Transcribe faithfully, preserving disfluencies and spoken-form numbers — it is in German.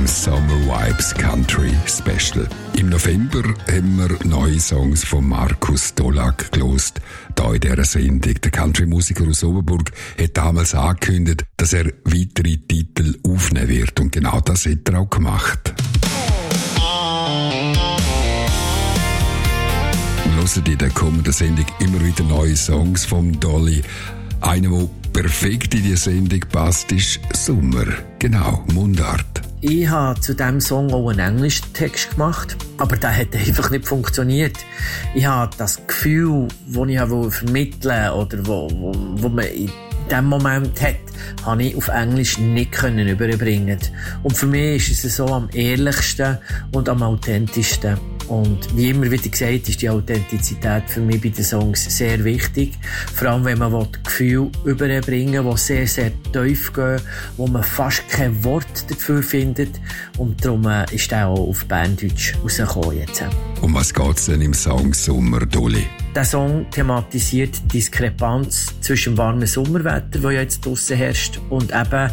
im Summer Vibes Country Special. Im November haben wir neue Songs von Markus Dolak gelost. Da in dieser Sendung. Der Country-Musiker aus Oberburg hat damals angekündigt, dass er weitere Titel aufnehmen wird. Und genau das hat er auch gemacht. Wir hören in der kommenden Sendung immer wieder neue Songs vom Dolly. Einer, der perfekt in die Sendung passt, ist Sommer. Genau, Mundart. Ich habe zu diesem Song auch einen englischen Text gemacht, aber der hat einfach nicht funktioniert. Ich habe das Gefühl, das ich vermitteln wollte, oder wo, wo, wo man in diesem Moment hat, habe ich auf Englisch nicht können überbringen. Und für mich ist es so am ehrlichsten und am authentischsten. Und wie immer wieder gesagt, ist die Authentizität für mich bei den Songs sehr wichtig. Vor allem, wenn man Gefühle überbringen will, die sehr, sehr tief gehen, wo man fast kein Wort dafür findet. Und darum ist der auch auf Berndeutsch rausgekommen jetzt. Um was geht es denn im Song Sommer, Dolly? Der Song thematisiert die Diskrepanz zwischen dem warmen Sommerwetter, das jetzt draussen herrscht, und eben